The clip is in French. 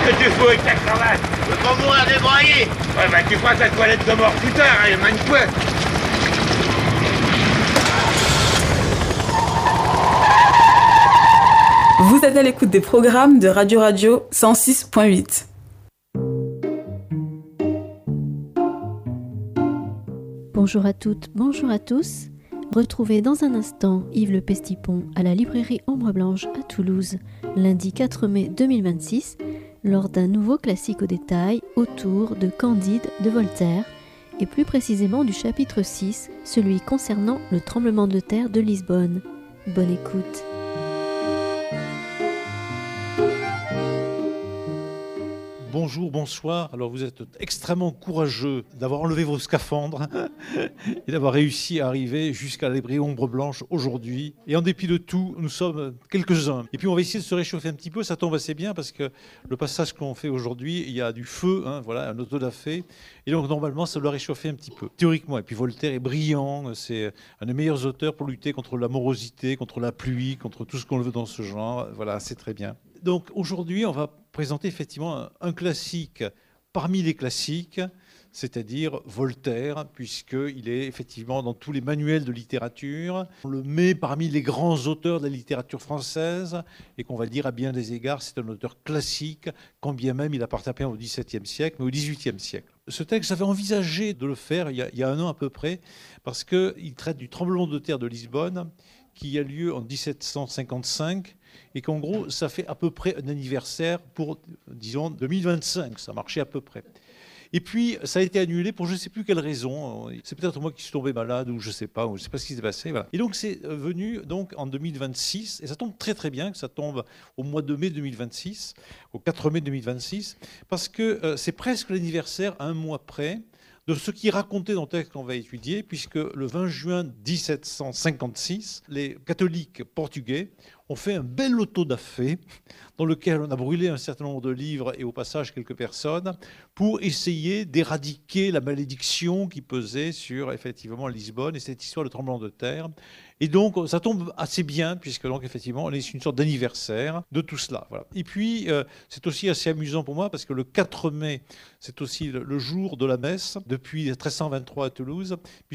Qu'est-ce que tu fous avec ta cravate? Je veux pas mourir débraillé. Ouais, bah tu feras ta toilette de mort plus tard, hein, manie-toi. Vous êtes à l'écoute des programmes de Radio 106.8. Bonjour à toutes, bonjour à tous. Retrouvez dans un instant Yves Le Pestipon à la librairie Ombre Blanche à Toulouse, lundi 4 mai 2026, lors d'un nouveau classique au détail autour de Candide de Voltaire, et plus précisément du chapitre 6, celui concernant le tremblement de terre de Lisbonne. Bonne écoute. Bonjour, bonsoir. Alors vous êtes extrêmement courageux d'avoir enlevé vos scaphandres et d'avoir réussi à arriver jusqu'à la librairie Ombre Blanche aujourd'hui. Et en dépit de tout, nous sommes quelques-uns. Et puis on va essayer de se réchauffer un petit peu. Ça tombe assez bien parce que le passage qu'on fait aujourd'hui, il y a du feu, voilà, un autodafé. Et donc normalement, ça doit réchauffer un petit peu, théoriquement. Et puis Voltaire est brillant. C'est un des meilleurs auteurs pour lutter contre la morosité, contre la pluie, contre tout ce qu'on veut dans ce genre. Voilà, c'est très bien. Donc aujourd'hui, on va présenter effectivement un classique parmi les classiques, c'est-à-dire Voltaire, puisqu'il est effectivement dans tous les manuels de littérature. On le met parmi les grands auteurs de la littérature française et qu'on va dire à bien des égards, c'est un auteur classique, quand bien même il appartient pas au XVIIe siècle, mais au XVIIIe siècle. Ce texte, j'avais envisagé de le faire il y a un an à peu près, parce qu'il traite du tremblement de terre de Lisbonne, qui a lieu en 1755, et qu'en gros, ça fait à peu près un anniversaire pour, disons, 2025. Ça marchait à peu près. Et puis, ça a été annulé pour je ne sais plus quelle raison. C'est peut-être moi qui suis tombé malade ou je ne sais pas ce qui s'est passé. Voilà. Et donc, c'est venu donc, en 2026, et ça tombe très très bien que ça tombe au mois de mai 2026, au 4 mai 2026, parce que c'est presque l'anniversaire, à un mois près, de ce qui est raconté dans le texte qu'on va étudier, puisque le 20 juin 1756, les catholiques portugais ont fait un bel autodafé dans lequel on a brûlé un certain nombre de livres et au passage quelques personnes pour essayer d'éradiquer la malédiction qui pesait sur effectivement Lisbonne et cette histoire de tremblement de terre. Et donc ça tombe assez bien puisque donc effectivement on est une sorte d'anniversaire de tout cela. Voilà. Et puis c'est aussi assez amusant pour moi parce que le 4 mai c'est aussi le jour de la messe depuis 1323 à Toulouse.